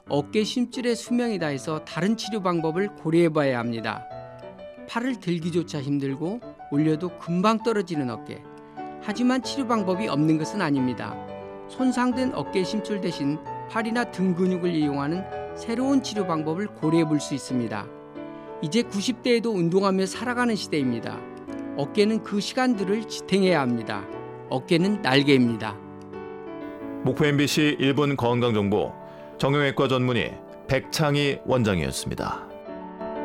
어깨 심줄의 수명이 다해서 다른 치료 방법을 고려해봐야 합니다. 팔을 들기조차 힘들고 올려도 금방 떨어지는 어깨. 하지만 치료 방법이 없는 것은 아닙니다. 손상된 어깨 심줄 대신 팔이나 등 근육을 이용하는 새로운 치료 방법을 고려해 볼 수 있습니다. 이제 90대에도 운동하며 살아가는 시대입니다. 어깨는 그 시간들을 지탱해야 합니다. 어깨는 날개입니다. 목포 MBC 1분 건강정보 정형외과 전문의 백창희 원장이었습니다.